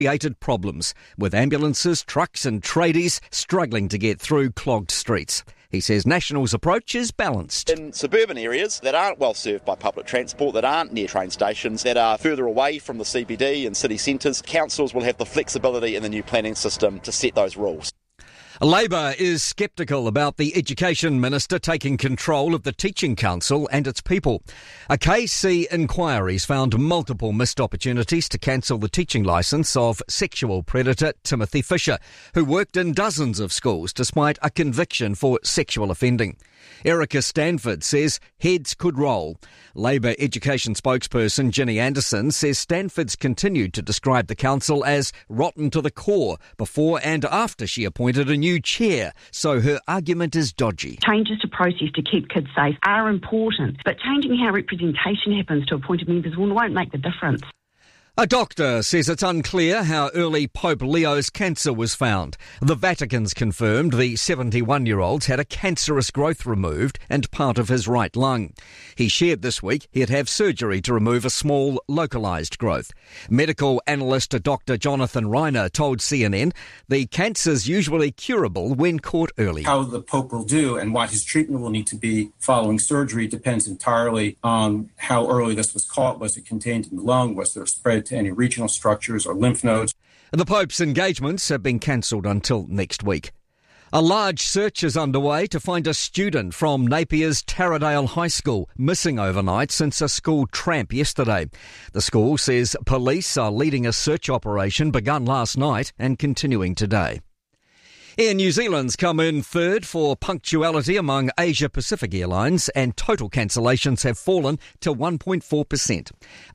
created problems, with ambulances, trucks and tradies struggling to get through clogged streets. He says National's approach is balanced. In suburban areas that aren't well served by public transport, that aren't near train stations, that are further away from the CBD and city centres, councils will have the flexibility in the new planning system to set those rules. Labor is sceptical about the Education Minister taking control of the Teaching Council and its people. A KC inquiry's found multiple missed opportunities to cancel the teaching licence of sexual predator Timothy Fisher, who worked in dozens of schools despite a conviction for sexual offending. Erica Stanford says heads could roll. Labor education spokesperson Ginny Anderson says Stanford's continued to describe the council as rotten to the core before and after she appointed a new chair, so her argument is dodgy. Changes to process to keep kids safe are important, but changing how representation happens to appointed members won't make the difference. A doctor says it's unclear how early Pope Leo's cancer was found. The Vatican's confirmed the 71-year-old's had a cancerous growth removed and part of his right lung. He shared this week he'd have surgery to remove a small, localised growth. Medical analyst Dr. Jonathan Reiner told CNN the cancer's usually curable when caught early. How the Pope will do and what his treatment will need to be following surgery depends entirely on how early this was caught. Was it contained in the lung? Was there spread to any regional structures or lymph nodes? The Pope's engagements have been cancelled until next week. A large search is underway to find a student from Napier's Taradale High School missing overnight since a school tramp yesterday. The school says police are leading a search operation begun last night and continuing today. Air New Zealand's come in third for punctuality among Asia-Pacific airlines, and total cancellations have fallen to 1.4%.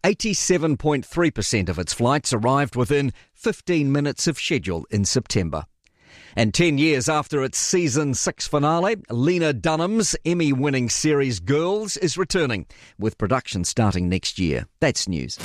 87.3% of its flights arrived within 15 minutes of schedule in September. And 10 years after its season 6 finale, Lena Dunham's Emmy-winning series Girls is returning, with production starting next year. That's news.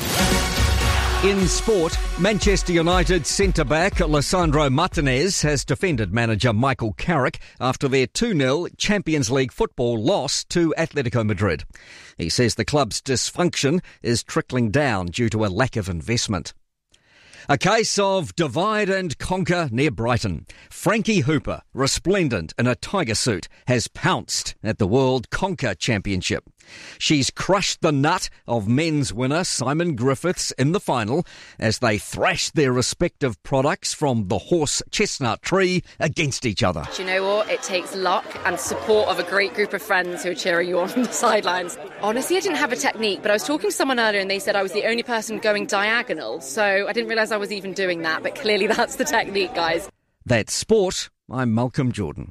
In sport, Manchester United centre-back Lisandro Martinez has defended manager Michael Carrick after their 2-0 Champions League football loss to Atletico Madrid. He says the club's dysfunction is trickling down due to a lack of investment. A case of divide and conquer near Brighton. Frankie Hooper, resplendent in a tiger suit, has pounced at the World Conquer Championship. She's crushed the nut of men's winner Simon Griffiths in the final as they thrashed their respective products from the horse chestnut tree against each other. Do you know what? It takes luck and support of a great group of friends who are cheering you on the sidelines. Honestly, I didn't have a technique, but I was talking to someone earlier and they said I was the only person going diagonal, so I didn't realise I was even doing that, but clearly that's the technique, guys. That's sport. I'm Malcolm Jordan.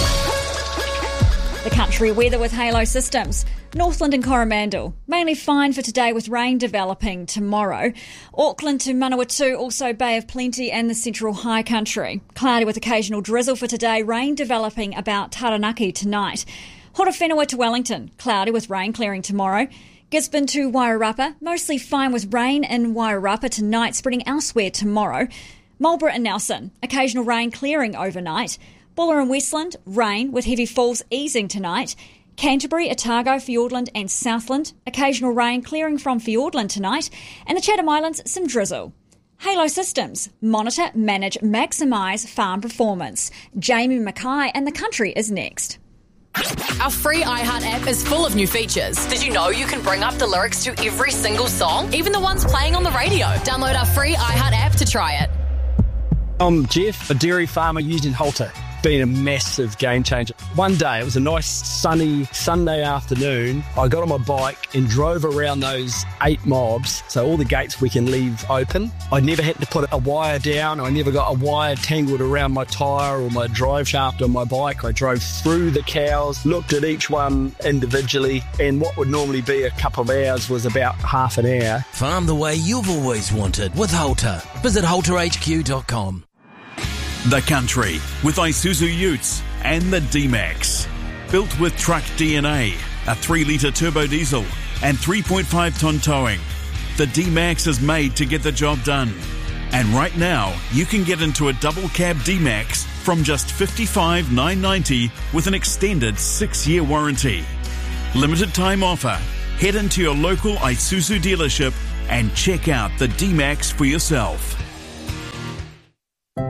The country weather with Halo Systems. Northland and Coromandel, mainly fine for today with rain developing tomorrow. Auckland to Manawatu, also Bay of Plenty and the central high country. Cloudy with occasional drizzle for today, rain developing about Taranaki tonight. Horowhenua to Wellington, cloudy with rain clearing tomorrow. Gisborne to Wairarapa, mostly fine with rain in Wairarapa tonight, spreading elsewhere tomorrow. Marlborough and Nelson, occasional rain clearing overnight. Buller and Westland, rain with heavy falls easing tonight. Canterbury, Otago, Fiordland and Southland, occasional rain clearing from Fiordland tonight. And the Chatham Islands, some drizzle. Halo Systems, monitor, manage, maximise farm performance. Jamie Mackay and the country is next. Our free iHeart app is full of new features. Did you know you can bring up the lyrics to every single song, even the ones playing on the radio? Download our free iHeart app to try it. I'm Jeff, a dairy farmer using Halter. Been a massive game changer. One day, it was a nice sunny Sunday afternoon. I got on my bike and drove around those 8 mobs, so all the gates we can leave open. I never had to put a wire down. I never got a wire tangled around my tyre or my drive shaft on my bike. I drove through the cows, looked at each one individually, and what would normally be a couple of hours was about half an hour. Farm the way you've always wanted with Halter. Visit halterhq.com. The Country with Isuzu Utes and the D-Max. Built with truck DNA, a 3-litre turbo diesel and 3.5-tonne towing. The D-Max is made to get the job done. And right now, you can get into a double cab D-Max from just $55,990 with an extended 6-year warranty. Limited time offer. Head into your local Isuzu dealership and check out the D-Max for yourself.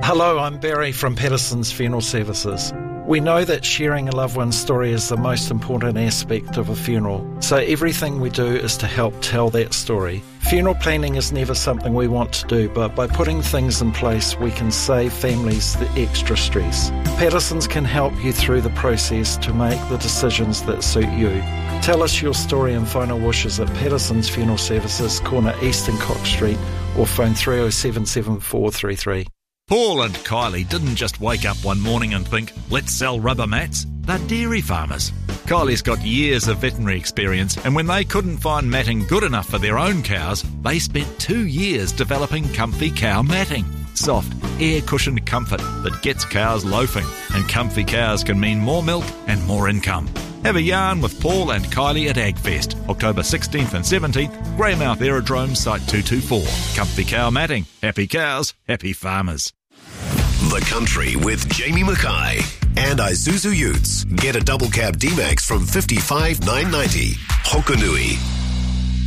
Hello, I'm Barry from Patterson's Funeral Services. We know that sharing a loved one's story is the most important aspect of a funeral, so everything we do is to help tell that story. Funeral planning is never something we want to do, but by putting things in place, we can save families the extra stress. Patterson's can help you through the process to make the decisions that suit you. Tell us your story and final wishes at Patterson's Funeral Services, corner East and Cox Street, or phone 307 7433. Paul and Kylie didn't just wake up one morning and think, let's sell rubber mats. They're dairy farmers. Kylie's got years of veterinary experience, and when they couldn't find matting good enough for their own cows, they spent 2 years developing Comfy Cow matting. Soft, air-cushioned comfort that gets cows loafing, and comfy cows can mean more milk and more income. Have a yarn with Paul and Kylie at AgFest, October 16th and 17th, Greymouth Aerodrome, Site 224. Comfy Cow matting. Happy cows, happy farmers. The Country with Jamie Mackay and Isuzu Utes. Get a double cab D-Max from $55,990. Hokanui.